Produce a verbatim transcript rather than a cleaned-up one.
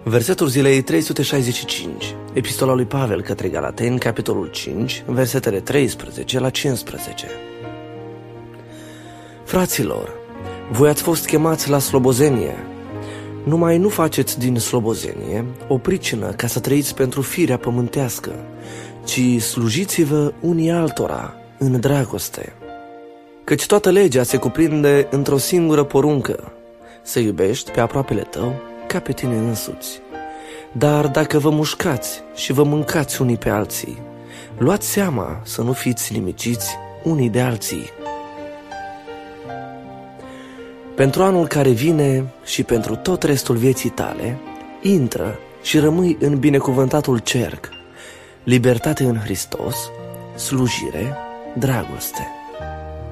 Versetul zilei trei sute șaizeci și cinci, Epistola lui Pavel către Galateni, capitolul cinci, versetele treisprezece la cincisprezece. Fraților, voi ați fost chemați la slobozenie. Numai nu faceți din slobozenie o pricină ca să trăiți pentru firea pământească, ci slujiți-vă unii altora în dragoste. Căci toată legea se cuprinde într-o singură poruncă: să iubești pe aproapele tău ca pe tine însuți. Dar dacă vă mușcați și vă mâncați unii pe alții, luați seama să nu fiți nimiciți unii de alții. Pentru anul care vine și pentru tot restul vieții tale, intră și rămâi în binecuvântatul cerc: libertate în Hristos, slujire, dragoste.